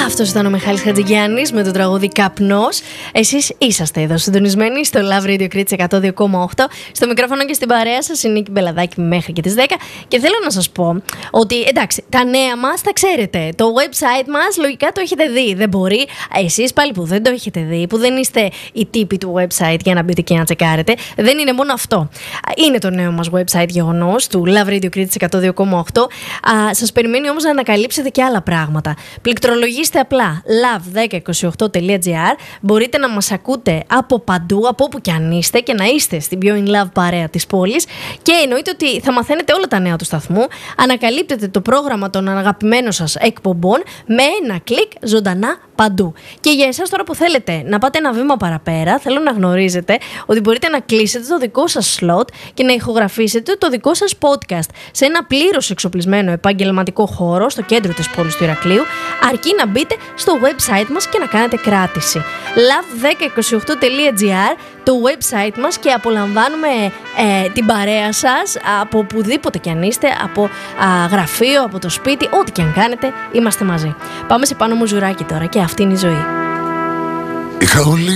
Αυτός ήταν ο Μιχάλης Χατζηγιάννης με το τραγούδι Καπνός. Εσείς είσαστε εδώ συντονισμένοι στο Love Radio Κρήτης 102,8. Στο μικρόφωνο και στην παρέα σας η Νίκη Μπελαδάκη μέχρι και τις 10. Και θέλω να σας πω ότι εντάξει, τα νέα μας τα ξέρετε. Το website μας λογικά το έχετε δει. Δεν μπορεί εσείς πάλι που δεν το έχετε δει, που δεν είστε οι τύποι του website για να μπείτε και να τσεκάρετε. Δεν είναι μόνο αυτό. Είναι το νέο μας website γεγονός του Love Radio Κρήτης 102,8. Σας περιμένει όμως να ανακαλύψετε και άλλα πράγματα. Πληκτρολογήστε απλά love1028.gr. Μπορείτε να μας ακούτε από παντού, από όπου κι αν είστε, και να είστε στην πιο in love παρέα της πόλης. Και εννοείται ότι θα μαθαίνετε όλα τα νέα του σταθμού. Ανακαλύπτετε το πρόγραμμα των αγαπημένων σας εκπομπών με ένα κλικ ζωντανά παντού. Και για εσάς τώρα που θέλετε να πάτε ένα βήμα παραπέρα, θέλω να γνωρίζετε ότι μπορείτε να κλείσετε το δικό σας slot και να ηχογραφήσετε το δικό σας podcast σε ένα πλήρως εξοπλισμένο επαγγελματικό χώρο στο κέντρο της πόλης του Ηρακλείου, αρκεί να μπείτε στο website μας και να κάνετε κράτηση. love1028.gr, το website μας, και απολαμβάνουμε την παρέα σας από οπουδήποτε κι αν είστε, από γραφείο, από το σπίτι, ό,τι κι αν κάνετε, είμαστε μαζί. Πάμε σε Πάνο Μουζουράκη τώρα και αυτή είναι η ζωή. Είχα όλη